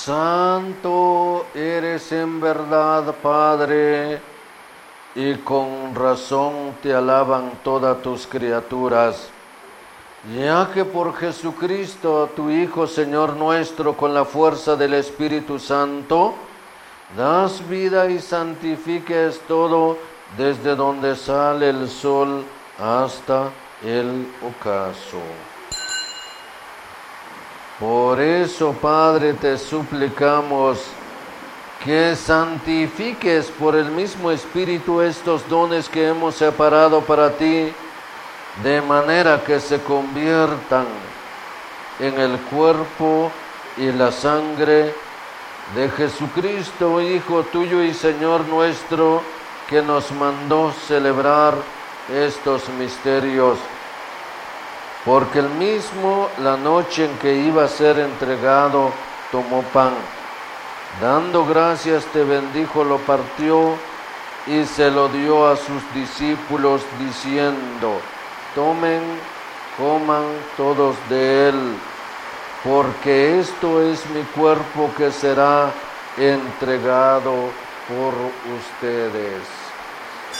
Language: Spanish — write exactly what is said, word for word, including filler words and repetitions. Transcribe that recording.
Santo eres en verdad, Padre, y con razón te alaban todas tus criaturas, ya que por Jesucristo, tu Hijo, Señor nuestro, con la fuerza del Espíritu Santo, das vida y santifiques todo, desde donde sale el sol hasta el ocaso. Por eso, Padre, te suplicamos que santifiques por el mismo Espíritu estos dones que hemos separado para ti, de manera que se conviertan en el cuerpo y la sangre de Jesucristo, Hijo tuyo y Señor nuestro, que nos mandó celebrar estos misterios. Porque el mismo, la noche en que iba a ser entregado, tomó pan. Dando gracias, te bendijo, lo partió y se lo dio a sus discípulos, diciendo: tomen, coman todos de él, porque esto es mi cuerpo que será entregado por ustedes.